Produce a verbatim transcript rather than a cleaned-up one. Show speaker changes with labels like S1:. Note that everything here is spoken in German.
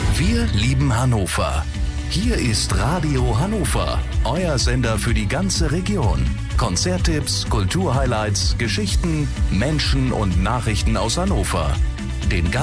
S1: Wir lieben Hannover. Hier ist Radio Hannover, euer Sender für die ganze Region. Konzerttipps, Kulturhighlights, Geschichten, Menschen und Nachrichten aus Hannover. Den